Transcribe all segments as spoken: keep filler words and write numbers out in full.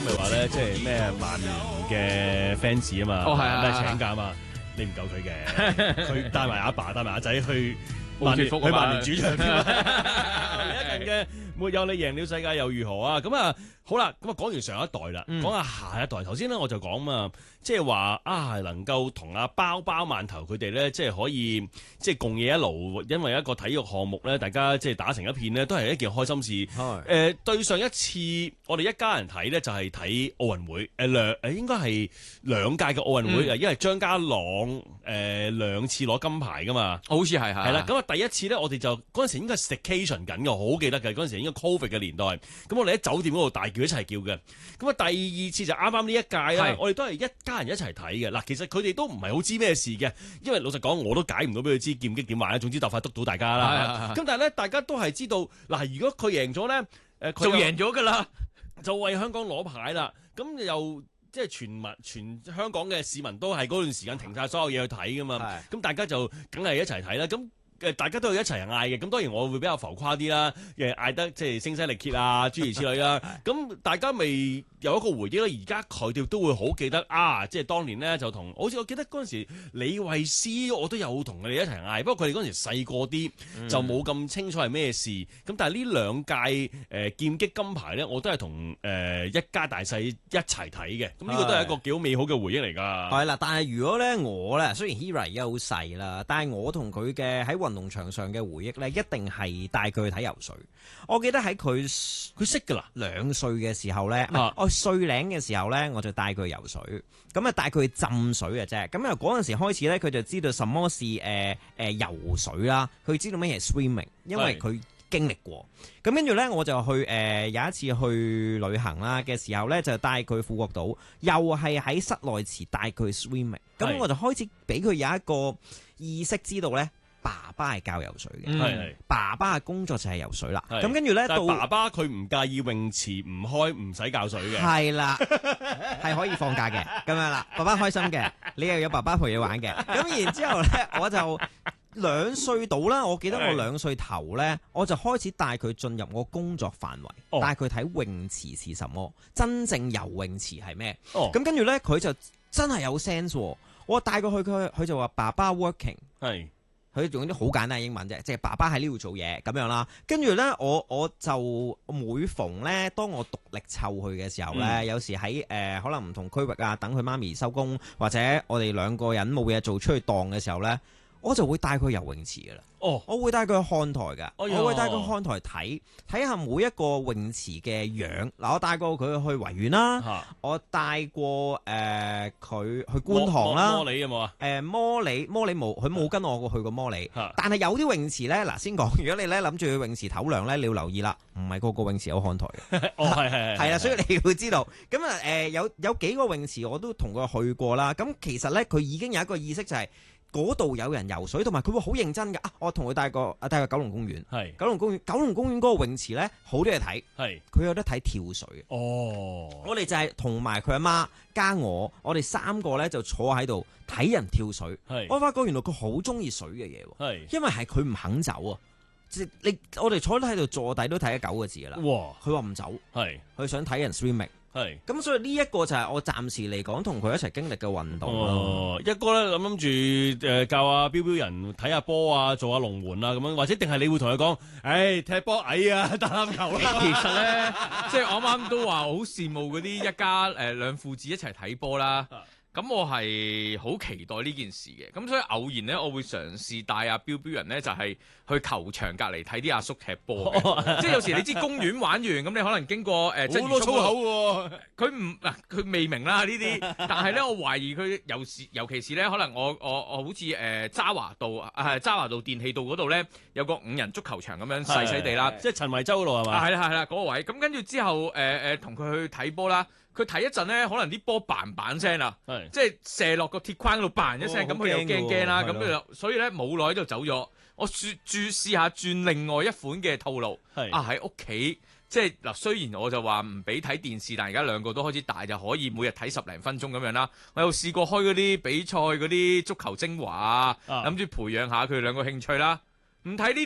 咪話咧，即係咩曼聯嘅 fans 啊嘛， 哦係啊咩請假啊嘛，你唔夠佢嘅，佢帶埋阿爸帶埋阿仔去曼聯奧脫福啊嘛去曼聯主場添啊！一陣嘅沒有你贏了世界又如何啊？咁啊好啦，咁啊講完上一代啦， 嗯講下下一代。頭先咧我就講嘛，即係話啊，能夠同阿包包饅頭佢哋咧，即係可以即係共冶一爐，因為一個體育項目咧，大家即係打成一片咧，都係一件開心事。誒、呃、對上一次我哋一家人睇咧，就係睇奧運會，誒兩誒應該係兩屆嘅奧運會啊，因為張家朗誒、呃、兩次攞金牌噶嘛， 好似係係係啦。咁啊第一次咧，我哋就嗰陣時應該係 staycation 緊嘅，我好記得嘅。嗰陣時應該 Covid 嘅年代，咁我哋喺酒店嗰度大叫一齊叫嘅。咁啊第二次就啱啱呢一屆啦，我哋都係一家人一齊睇嘅。嗱，其實佢哋都唔係好知咩事嘅，因為老實講我都解唔到俾佢知劍擊點玩啦。總之鬥快督到大家啦。咁但係咧，大家都係知道嗱，如果佢贏咗咧，誒就贏咗㗎啦， 就為香港攞牌啦。咁又即係全民全香港嘅市民都係嗰段時間停晒所有嘢去睇噶嘛。咁大家就梗係一齊睇啦。咁誒大家都係一齊嗌嘅，咁當然我會比較浮誇啲啦，誒嗌得即係聲嘶力竭啊，諸如此類啦。咁大家未有一個回憶啦，而家佢哋都會好記得啊！即係當年咧就同，好似我記得嗰陣時李慧詩，我都有同佢哋一齊嗌。不過佢哋嗰陣時細個啲，就冇咁清楚係咩事。咁但係呢兩屆誒、呃、劍擊金牌咧，我都係同誒一家大細一齊睇嘅。咁呢個都係一個幾好美好嘅回憶嚟㗎。 係啦，但係如果咧我咧，雖然 Hira 而家好細啦，但係我同佢嘅喺運動場上嘅回憶咧，一定係帶佢去睇游水。我記得喺佢佢識㗎啦， 兩歲嘅時候咧，我歲零嘅時候咧，我就帶佢去游水。咁啊帶佢去浸水嘅啫。咁由嗰陣時開始咧，佢就知道什麼是誒誒、呃呃、游水啦。佢知道咩係 swimming， 因為佢經歷過。咁跟住咧，我就去誒、呃、有一次去旅行啦嘅時候咧，就帶佢富國島，又係喺室內池帶佢 swimming。咁我就開始俾佢有一個意識，知道咧。爸爸係教游水嘅， 嗯、 爸爸嘅工作就係游水啦。咁跟住咧，到爸爸佢唔介意泳池唔開，唔使教水嘅。 係啦，係可以放假嘅咁樣啦。爸爸開心嘅，你又有爸爸陪你玩嘅。咁然之後咧，我就兩歲到啦。我記得我兩歲頭咧，我就開始帶佢進入我工作範圍，哦、帶佢睇泳池是什麼，真正游泳池係咩。咁跟住咧，佢就真係有 sense。我帶佢去，佢佢就話爸爸 working 係。佢用啲好簡單嘅英文啫，即係爸爸喺呢度做嘢咁樣啦。跟住咧，我我就每逢咧，當我獨力湊佢嘅時候咧，嗯、有時喺誒、呃、可能唔同區域啊，等佢媽咪收工，或者我哋兩個人冇嘢做出去蕩嘅時候咧，我就會帶佢游泳池噶啦。哦，我會帶佢去看台㗎，哎、我會帶佢去看台睇睇下每一個泳池嘅樣。嗱，我帶過佢去維園啦，啊、我帶過誒佢、呃、去觀塘啦。 摩里有冇啊？ 誒摩里摩里冇，佢冇跟我去過摩里。啊、但係有啲泳池咧，嗱先講，如果你咧諗住去泳池唞涼咧，你要留意啦，唔係個個泳池有看台嘅。 哦，係係係啦，所以你要知道。咁啊誒有有幾個泳池我都同佢去過啦。咁其實咧，佢已經有一個意識就係、是。嗰度有人游水，同埋佢會好認真㗎。啊，我同佢帶個啊帶個九龍公園，係九龍公園，九龍公園嗰個泳池咧好多嘢睇，係佢有得睇跳水。哦，我哋就係同埋佢阿媽加我，我哋三個咧就坐喺度睇人跳水。係，我發覺原來佢好中意水嘅嘢，係，因為係佢唔肯走啊。即係你我哋坐喺度坐底都睇咗九個字㗎啦。哇！佢話唔走，係佢想睇人 swimming。係，咁所以呢一個就係我暫時嚟講同佢一齊經歷嘅運動咯。 哦，一哥咧諗諗住誒教阿標標人睇下波啊，做下龍門啊咁樣，或者定係你會同佢講，誒、哎、踢波矮啊，打籃球啦。 其實咧，即係我啱啱都話好羨慕嗰啲一家誒兩父子一齊睇波啦。咁我係好期待呢件事嘅，咁所以偶然咧，我會嘗試帶阿標標人咧，就係、是、去球場隔離睇啲阿叔踢波嘅。即係有時你知公園玩完，咁你可能經過誒， 好多粗口喎。 佢唔嗱，佢未明啦呢啲，但係咧，我懷疑佢有時，尤其是咧，可能我我我好似誒渣華道啊，渣華道電氣道嗰度咧，有個五人足球場咁樣細細地啦， 即係陳維洲嗰度係嘛？ 係啦係啦，嗰、那個位。咁跟住之後誒誒，同、呃、佢去睇波啦。佢睇一陣咧，可能啲波嘭嘭聲啦，即係射落個鐵框度嘭一聲，咁佢又驚驚啦，咁就所以咧冇耐就走咗。我轉轉試下轉另外一款嘅套路，啊喺屋企，即係嗱，雖然我就話唔俾睇電視，但係而家兩個都開始大，就可以每日睇十零分鐘咁樣啦。我又試過開嗰啲比賽嗰啲足球精華啊，諗住培養下佢哋兩個興趣啦。唔睇呢啲。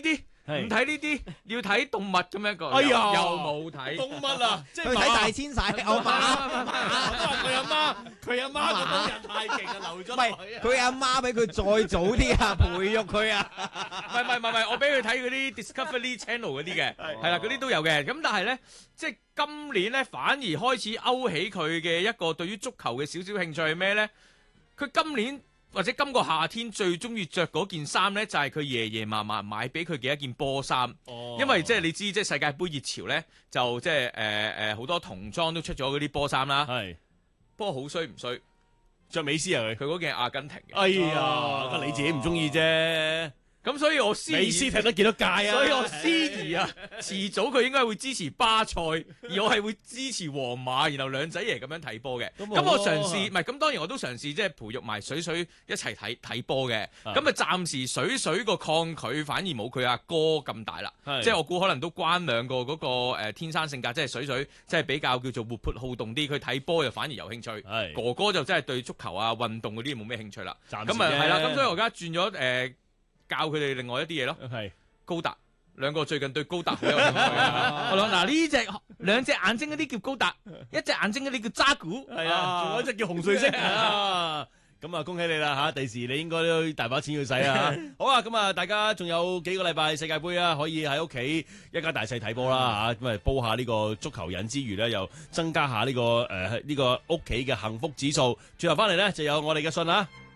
唔睇呢啲，要睇動物咁樣個。 哎呀， 又冇睇動物啊，即係去睇大遷徙，我媽。 佢阿媽，佢阿媽嗰種人太勁啊，留咗唔係佢阿媽俾佢再早啲啊，培育佢啊。 唔係唔係唔係，我俾佢睇嗰啲 Discovery Channel 嗰啲嘅，係啦，嗰啲都有嘅。咁但係咧，即係今年咧，反而開始勾起佢嘅一個對於足球嘅少少興趣係咩咧？佢今年或者今個夏天最中意着嗰件衫咧，就係佢爺爺嫲嫲買俾佢嘅一件波衫。哦，因為即係你知，即係世界盃熱潮咧，就即係誒誒好多童裝都出咗嗰啲波衫啦。係，不過好衰唔衰？着美斯啊佢，佢嗰件係阿根廷嘅。哎呀，你自己唔中意啫。咁所以我思美斯踢得幾多屆啊？ 所以我思疑啊，遲早佢應該會支持巴塞，而我係會支持皇馬，然後兩仔爺咁樣睇波嘅。咁我嘗試，唔係咁當然我都嘗試即係培育埋水水一齊睇睇波嘅。咁啊暫時水水個抗拒反而冇佢阿哥咁大啦。即係我估可能都關兩個嗰個誒天生性格，即係水水即係比較叫做活潑好動啲，佢睇波又反而有興趣。哥哥就真係對足球啊運動嗰啲冇咩興趣啦。咁啊係啦，咁所以我而家轉咗誒。教佢哋另外一啲嘢咯，係高達兩個最近對高達好有興趣啊！我諗嗱呢隻兩隻眼睛嗰啲叫高達，一隻眼睛嗰啲叫渣古， 係啊，仲有一隻叫紅碎星啊！咁啊，恭喜你啦嚇！第時你應該都大把錢要使啊！好啊，咁啊，大家仲有幾個禮拜世界盃啊，可以喺屋企一家大細睇波啦嚇，咁啊煲下呢個足球癮之餘咧，又增加下呢個誒呢個屋企嘅幸福指數。最後翻嚟咧就有我哋嘅信啊！